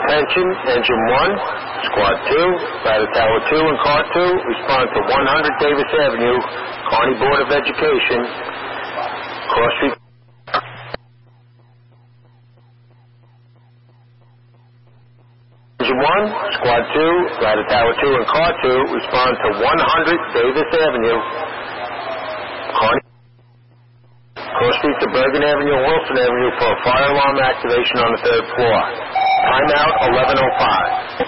Attention, Engine 1, Squad 2, Ladder Tower 2 and Car 2, respond to 100 Davis Avenue, Kearney Board of Education, Cross Street. Engine 1, Squad 2, Ladder Tower 2 and Car 2, respond to 100 Davis Avenue, Kearney. Cross Street to Bergen Avenue and Wilson Avenue for a fire alarm activation on the 3rd floor. Timeout 11:05.